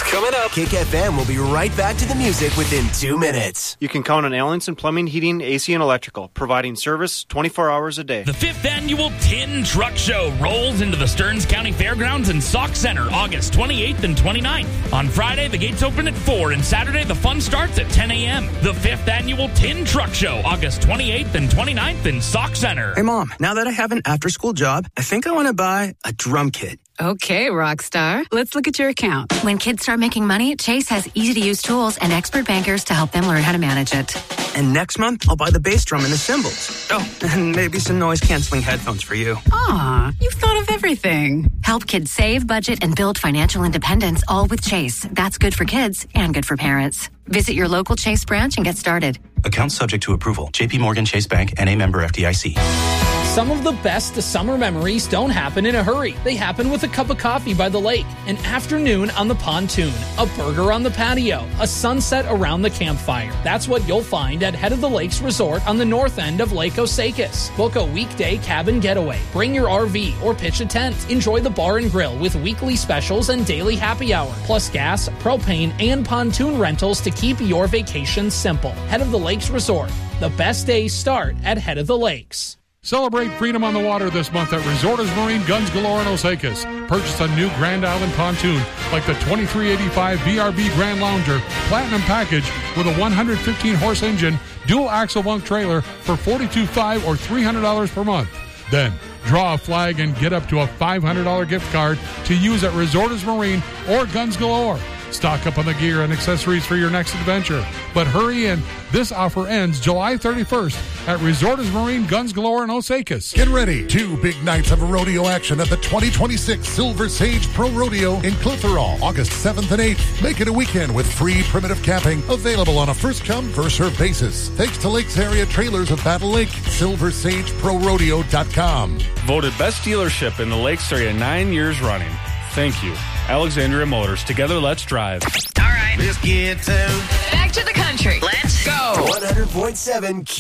Coming up, Kick FM will be right back to the music within 2 minutes. You can count on Allenson Plumbing, Heating, AC, and Electrical, providing service 24 hours a day. The 5th Annual Tin Truck Show rolls into the Stearns County Fairgrounds and Sauk Center August 28th and 29th. On Friday, the gates open at 4, and Saturday, the fun starts at 10 a.m. The 5th Annual Tin Truck Show, August 28th and 29th in Sauk Center. Hey, Mom, now that I have an after-school job, I think I want to buy a drum kit. Okay, Rockstar. Let's look at your account. When kids start making money, Chase has easy-to-use tools and expert bankers to help them learn how to manage it. And next month, I'll buy the bass drum and the cymbals. Oh, and maybe some noise-canceling headphones for you. Aw, you've thought of everything. Help kids save, budget, and build financial independence, all with Chase. That's good for kids and good for parents. Visit your local Chase branch and get started. Account subject to approval. J.P. Morgan Chase Bank, N.A. member FDIC. Some of the best summer memories don't happen in a hurry. They happen with a cup of coffee by the lake, an afternoon on the pontoon, a burger on the patio, a sunset around the campfire. That's what you'll find at Head of the Lakes Resort on the north end of Lake Osakis. Book a weekday cabin getaway. Bring your RV or pitch a tent. Enjoy the bar and grill with weekly specials and daily happy hour, plus gas, propane, and pontoon rentals to keep your vacation simple. Head of the Lakes Resort. The best days start at Head of the Lakes. Celebrate freedom on the water this month at Resorters Marine Guns Galore in Osakis. Purchase a new Grand Island pontoon like the 2385 BRB Grand Lounger Platinum Package with a 115-horse engine, dual axle bunk trailer for $42.5 or $300 per month. Then, draw a flag and get up to a $500 gift card to use at Resorters Marine or Guns Galore. Stock up on the gear and accessories for your next adventure. But hurry in. This offer ends July 31st at Resorters Marine Guns Galore in Osakis. Get ready. 2 big nights of rodeo action at the 2026 Silver Sage Pro Rodeo in Clitheroe, August 7th and 8th. Make it a weekend with free primitive camping available on a first-come, first-served basis. Thanks to Lakes Area Trailers of Battle Lake. SilverSageProRodeo.com. Voted best dealership in the Lakes area 9 years running. Thank you. Alexandria Motors. Together, let's drive. All right. Let's get back to the country. Let's go. 100.7